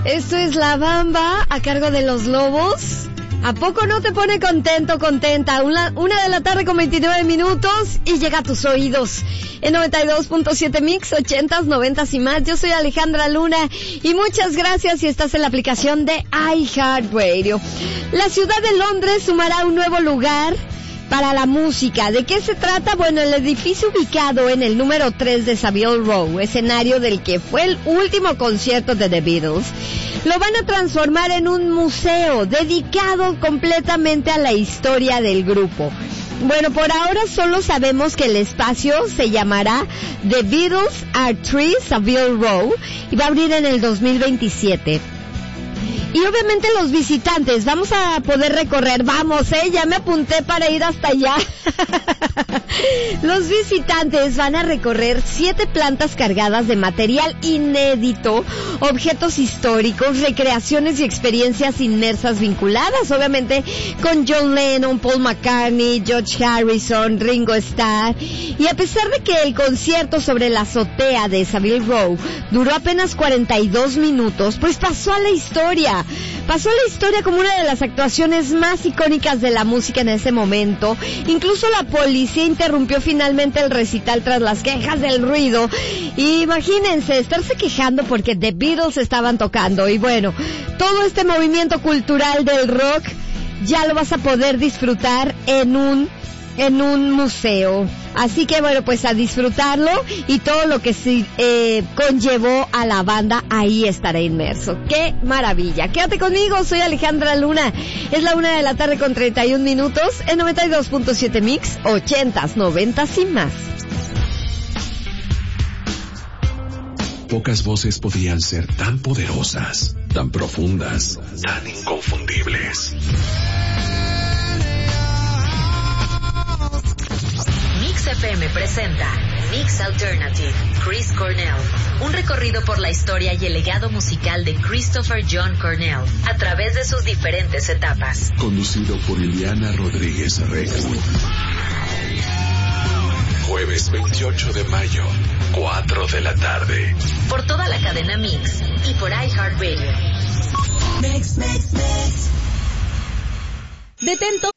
Esto es La Bamba a cargo de Los Lobos. ¿A poco no te pone contento, contenta? Una de la tarde con 29 minutos y llega a tus oídos. En 92.7 Mix, 80s, 90s y más. Yo soy Alejandra Luna y muchas gracias si estás en la aplicación de iHeartRadio. La ciudad de Londres sumará un nuevo lugar para la música. ¿De qué se trata? Bueno, el edificio ubicado en el número 3 de Savile Row, escenario del que fue el último concierto de The Beatles, lo van a transformar en un museo dedicado completamente a la historia del grupo. Bueno, por ahora solo sabemos que el espacio se llamará The Beatles Art Tree Savile Row y va a abrir en el 2027. Y obviamente los visitantes, vamos a poder recorrer, ya me apunté para ir hasta allá. Los visitantes van a recorrer 7 plantas cargadas de material inédito, objetos históricos, recreaciones y experiencias inmersas vinculadas, obviamente, con John Lennon, Paul McCartney, George Harrison, Ringo Starr. Y a pesar de que el concierto sobre la azotea de Savile Row duró apenas 42 minutos, pues pasó a la historia como una de las actuaciones más icónicas de la música en ese momento. Incluso la policía interrumpió finalmente el recital tras las quejas del ruido. Y imagínense, estarse quejando porque The Beatles estaban tocando. Y bueno, todo este movimiento cultural del rock ya lo vas a poder disfrutar en un museo. Así que bueno, pues a disfrutarlo y todo lo que conllevó a la banda, ahí estará inmerso. ¡Qué maravilla! Quédate conmigo, soy Alejandra Luna. Es la 1 de la tarde con 31 minutos en 92.7 Mix, 80s, 90s y más. Pocas voces podían ser tan poderosas, tan profundas, tan inconfundibles. Mix FM presenta Mix Alternative, Chris Cornell. Un recorrido por la historia y el legado musical de Christopher John Cornell a través de sus diferentes etapas. Conducido por Ileana Rodríguez Herrera. Jueves 28 de mayo, 4 de la tarde. Por toda la cadena Mix y por iHeartRadio. Mix, mix, mix. Detén todo